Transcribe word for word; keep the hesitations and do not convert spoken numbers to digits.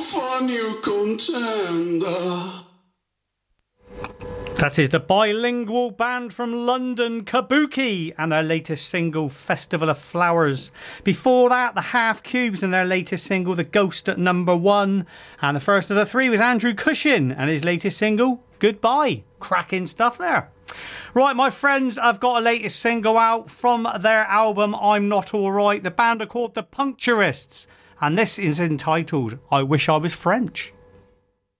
for a new contender. That is the bilingual band from London, Kabuki, and their latest single, Festival of Flowers. Before that, the Half Cubes and their latest single, The Ghost at Number One. And the first of the three was Andrew Cushin and his latest single, Goodbye. Cracking stuff there. Right, my friends, I've got a latest single out from their album, I'm Not Alright. The band are called The Puncturists, and this is entitled, I Wish I Was French.